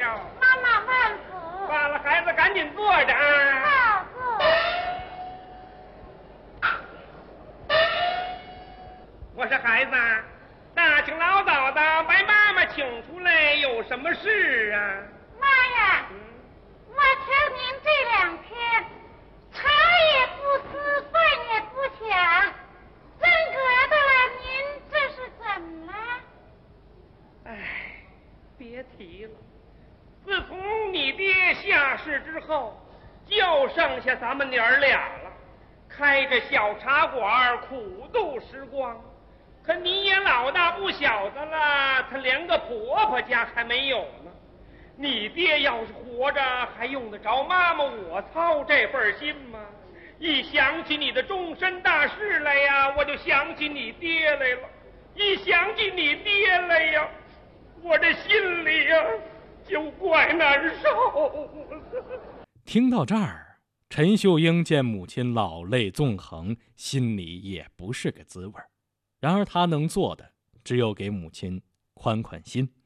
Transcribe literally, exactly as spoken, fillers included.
着。 妈妈万福。 罢了，孩子，赶紧坐着啊。 好，坐。 我说孩子，大清老早的把妈妈请出来，有什么事啊？ 妈呀， 嗯、 我瞧您这两天茶也不思，饭也不想，真格的了，您这是怎么了？ 哎，别提了，自从你爹下世之后，就剩下咱们娘儿俩了，开着小茶馆苦度时光。可你也老大不小的了，他连个婆婆家还没有呢。你爹要是活着，还用得着妈妈我操这份心吗？一想起你的终身大事来呀，我就想起你爹来了。一想起你爹来呀，我这心里呀就怪难受。 听到这儿，陈秀英见母亲老泪纵横，心里也不是个滋味。然而他能做的只有给母亲宽宽心。